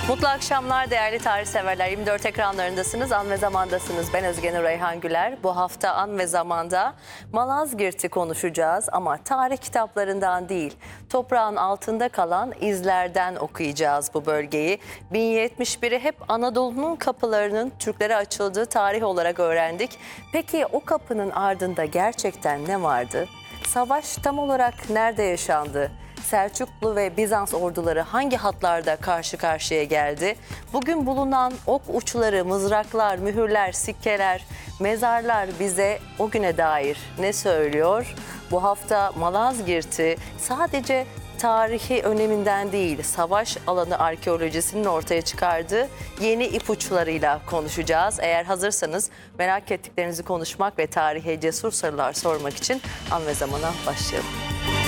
Mutlu akşamlar değerli tarih severler. 24 ekranlarındasınız, An ve Zaman'dasınız. Ben Özge Nur Reyhan Güler. Bu hafta An ve Zaman'da Malazgirt'i konuşacağız ama tarih kitaplarından değil, toprağın altında kalan izlerden okuyacağız bu bölgeyi. 1071'i hep Anadolu'nun kapılarının Türklere açıldığı tarih olarak öğrendik. Peki o kapının ardında gerçekten ne vardı? Savaş tam olarak nerede yaşandı? Selçuklu ve Bizans orduları hangi hatlarda karşı karşıya geldi? Bugün bulunan ok uçları, mızraklar, mühürler, sikkeler, mezarlar bize o güne dair ne söylüyor? Bu hafta Malazgirt'i sadece tarihi öneminden değil, savaş alanı arkeolojisinin ortaya çıkardığı yeni ipuçlarıyla konuşacağız. Eğer hazırsanız merak ettiklerinizi konuşmak ve tarihe cesur sorular sormak için An ve Zaman'a başlayalım.